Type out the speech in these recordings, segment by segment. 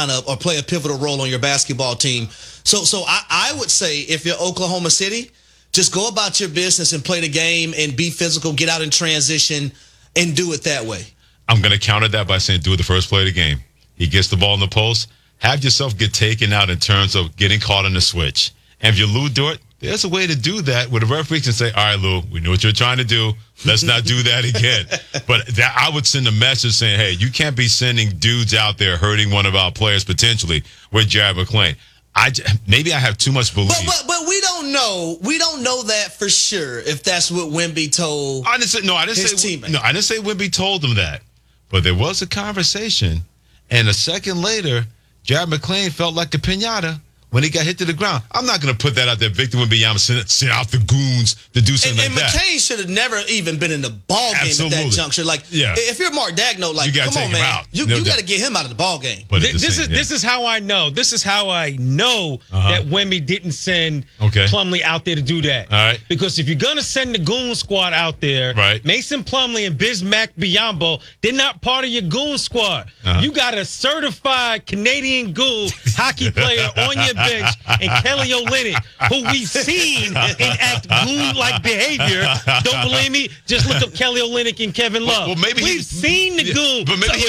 kind of or play a pivotal role on your basketball team. So I would say if you're Oklahoma City, just go about your business and play the game and be physical, get out in transition, and do it that way. I'm going to counter that by saying do it the first play of the game. He gets the ball in the post. Have yourself get taken out in terms of getting caught on the switch. And if you're Lou Dort, there's a way to do that where the referee can say, all right, Lou, we know what you're trying to do. Let's not do that again. But that, I would send a message saying, hey, you can't be sending dudes out there hurting one of our players potentially with Jared McClain. Maybe I have too much belief. But we don't know. We don't know that for sure if that's what Wemby told I didn't say teammate. No, I didn't say Wemby told him that. But there was a conversation, and a second later, Jared McClain felt like a piñata when he got hit to the ground. I'm not going to put that out there. Victor Wembanyama sent out the goons to do something like that. And McCain should have never even been in the ball game at that juncture. Like, if you're Mark Daigneault, like, come on, man. You got to get him out of the ball game. But this is how I know. This is how I know that Wemby didn't send Plumlee out there to do that. All right. Because if you're going to send the goon squad out there, Mason Plumlee and Bismack Biyombo, they're not part of your goon squad. You got a certified Canadian goon hockey player on your bench, and Kelly Olynyk, who we've seen enact goon-like behavior. Don't believe me? Just look up Kelly Olynyk and Kevin Love. Well, maybe we've seen the goon. But maybe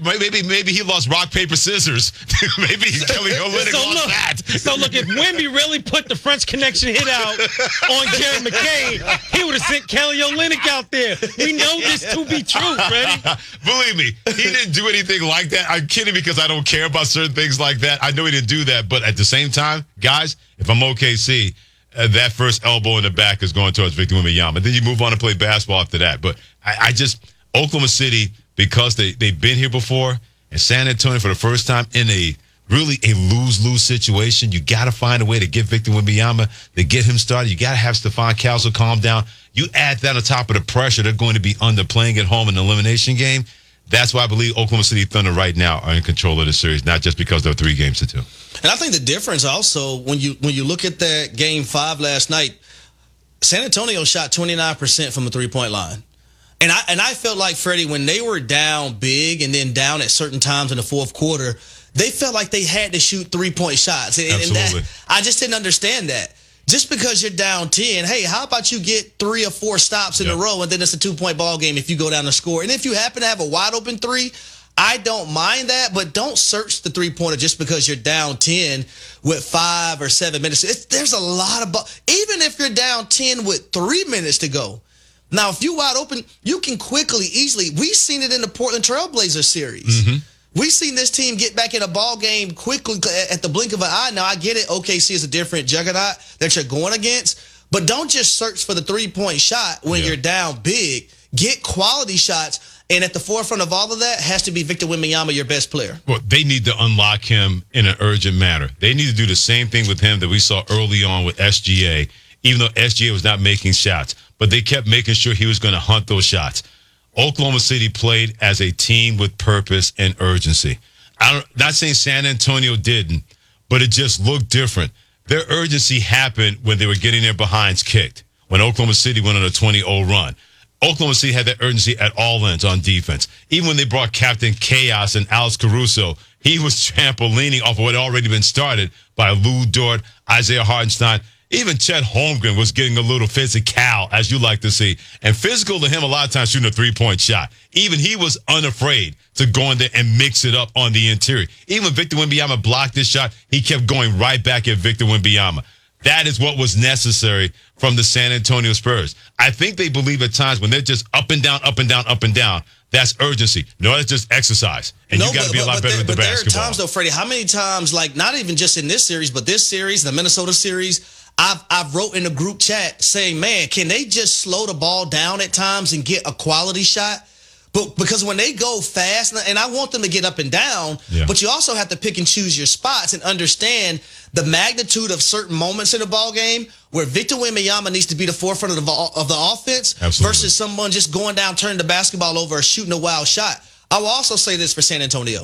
he lost rock paper scissors. Maybe Kelly Olynyk lost that. So look, if Wemby really put the French Connection hit out on Jared McCain, he would have sent Kelly Olynyk out there. We know this to be true, Freddie. Believe me, he didn't do anything like that. I'm kidding because I don't care about certain things like that. I know he didn't do that, but at the same time, guys, if I'm OKC, that first elbow in the back is going towards Victor Wembanyama. Then you move on to play basketball after that. But I just, Oklahoma City, because they've been here before, and San Antonio for the first time in a lose-lose situation, you got to find a way to get Victor Wembanyama, to get him started. You got to have Stephon Castle calm down. You add that on top of the pressure they're going to be under playing at home in the elimination game. That's why I believe Oklahoma City Thunder right now are in control of the series, not just because they're 3-2. And I think the difference also, when you look at that Game 5 last night, San Antonio shot 29% from the three-point line. And I felt like, Freddie, when they were down big and then down at certain times in the fourth quarter, they felt like they had to shoot three-point shots. Absolutely. And I just didn't understand that. Just because you're down 10, hey, how about you get 3 or 4 stops in a row, and then it's a 2-point ball game if you go down to score. And if you happen to have a wide-open 3, I don't mind that, but don't search the three-pointer just because you're down 10 with 5 or 7 minutes. There's a lot of even if you're down 10 with 3 minutes to go. Now, if you're wide open, you can easily. We've seen it in the Portland Trailblazers series. Mm-hmm. We've seen this team get back in a ball game quickly at the blink of an eye. Now, I get it. OKC is a different juggernaut that you're going against. But don't just search for the three-point shot when you're down big. Get quality shots. And at the forefront of all of that has to be Victor Wembanyama, your best player. Well, they need to unlock him in an urgent manner. They need to do the same thing with him that we saw early on with SGA, even though SGA was not making shots. But they kept making sure he was going to hunt those shots. Oklahoma City played as a team with purpose and urgency. Not saying San Antonio didn't, but it just looked different. Their urgency happened when they were getting their behinds kicked, when Oklahoma City went on a 20-0 run. Oklahoma City had that urgency at all ends on defense. Even when they brought Captain Chaos and Alex Caruso, he was trampolining off of what had already been started by Lou Dort, Isaiah Hartenstein. Even Chet Holmgren was getting a little physical, as you like to see. And physical to him a lot of times shooting a three-point shot. Even he was unafraid to go in there and mix it up on the interior. Even when Victor Wembanyama blocked this shot, he kept going right back at Victor Wembanyama. That is what was necessary from the San Antonio Spurs. I think they believe at times when they're just up and down, up and down, up and down, that's urgency. No, that's just exercise. And you got to be a lot better with the basketball. But there are times, though, Freddie, how many times, like not even just in this series, but this series, the Minnesota series, I've wrote in the group chat saying, man, can they just slow the ball down at times and get a quality shot? But because when they go fast, and I want them to get up and down, but you also have to pick and choose your spots and understand the magnitude of certain moments in the ball game where Victor Wembanyama needs to be the forefront of the offense versus someone just going down, turning the basketball over, or shooting a wild shot. I will also say this for San Antonio.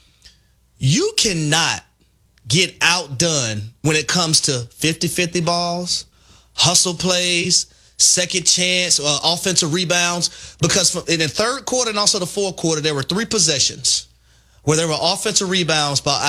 You cannot get outdone when it comes to 50-50 balls, hustle plays, second chance, offensive rebounds, because in the third quarter and also the fourth quarter, there were 3 possessions where there were offensive rebounds by